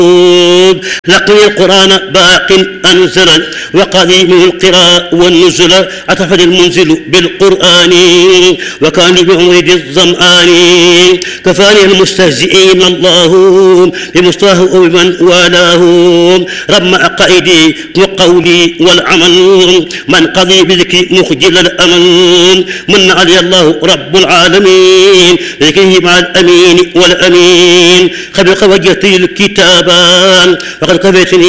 لقي القرآن باق أنزل وقديم القراء والنزل أتفد المنزل بالقرآن وكان بعمرد الظمآن كفاني المستهزئين الله بمصطاه وبمن والاه رم عقائدي وقولي والعمل من قضي بذكر مخجل الأمل من علي الله رب العالمين بذكره مع الأمين والأمين خبق وجهتي الكتابان وقد كفيتني